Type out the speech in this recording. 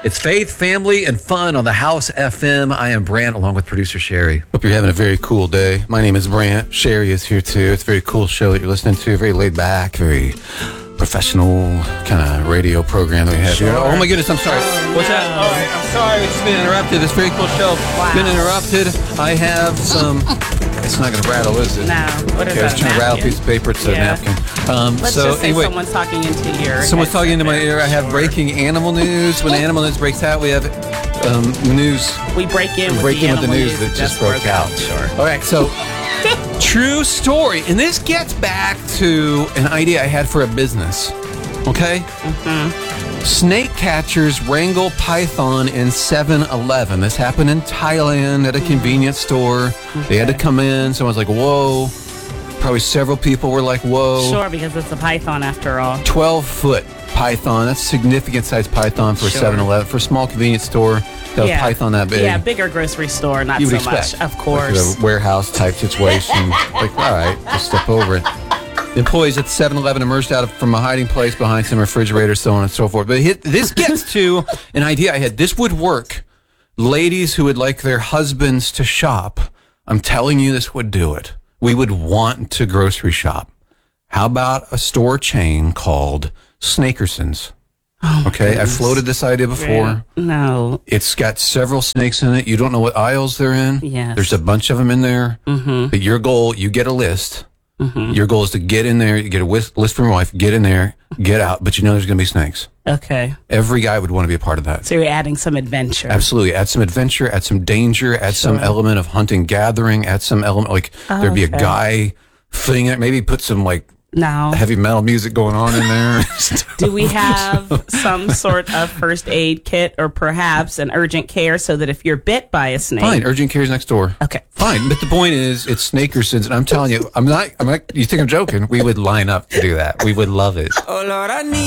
It's faith, family, and fun on the House FM. I am Brant, along with producer Sherry. Hope you're having a very cool day. My name is Brant. Sherry is here too. It's a very cool show that you're listening to. Very laid back, very professional kind of radio program that we have here. Oh my goodness, I'm sorry. What's that? All right, I'm sorry. It's been interrupted. This very cool show. Wow. Been interrupted. I have some. It's not going to rattle, is it? No. What is I was that? trying to rattle a piece of paper. It's a Yeah. napkin. Let's so just say anyway, someone's talking into your someone's talking into my headset ear. I have breaking animal news. When animal news breaks out, we have news. there. We break in with Break the in with the animal news that just broke out. Sure. All right, so true story, and this gets back to an idea I had for a business. Okay, snake catchers wrangle python in 7-Eleven. This happened in Thailand at a convenience store. They had to come in. Someone's like, "Whoa!" Probably several people were like, "Whoa!" Sure, because it's a python after all. 12-foot python. That's a significant size python for a Sure. 7-Eleven. For a small convenience store, a python that big. Yeah, bigger grocery store, not You would so expect. much. Of course. Like a warehouse type situation. Like, all right, just step over it. The employees at 7-Eleven emerged from a hiding place behind some refrigerators, so on and so forth. But this gets to an idea I had. This would work. Ladies who would like their husbands to shop, I'm telling you, this would do it. We would want to grocery shop. How about a store chain called Snakersons? Oh, Okay, I floated this idea before. No. It's got several snakes in it. You don't know what aisles they're in. Yes. There's a bunch of them in there. Mm-hmm. But your goal, you get a list. Mm-hmm. Your goal is to get in there, you get a list from your wife, get in there, get out, but you know there's going to be snakes. Okay. Every guy would want to be a part of that. So you're adding some adventure. Absolutely. Add some adventure, add some danger, add some element of hunting, gathering, add some element, like there'd be a guy fitting it, maybe put some like Now, heavy metal music going on in there. do we have some sort of first aid kit or perhaps an urgent care so that if you're bit by a snake? Fine, urgent care's next door. Okay. Fine, but the point is, it's Snakersons, and I'm telling you, I'm not, you think I'm joking? We would line up to do that. We would love it. Oh Lord, I need